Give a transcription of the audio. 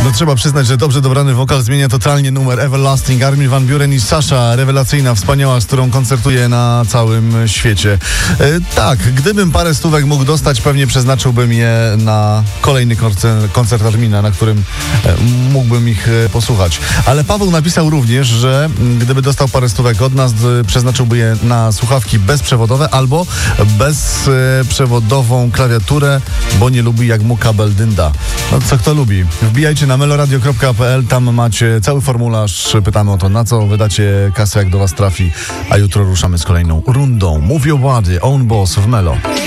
No trzeba przyznać, że dobrze dobrany wokal zmienia totalnie numer. Everlasting, Armin van Buuren i Sasha, rewelacyjna, wspaniała, z którą koncertuje na całym świecie. Tak, gdybym parę stówek mógł dostać, pewnie przeznaczyłbym je na kolejny koncert Armina, na którym mógłbym ich posłuchać. Ale Paweł napisał również, że gdyby dostał parę stówek od nas, przeznaczyłby je na słuchawki bezprzewodowe albo bezprzewodową klawiaturę, bo nie lubi, jak mu kabel dynda. No co kto lubi? Wbijajcie na meloradio.pl, tam macie cały formularz. Pytamy o to, na co wydacie kasę, jak do was trafi, a jutro ruszamy z kolejną rundą. Move Your Body, Own Boss w Melo.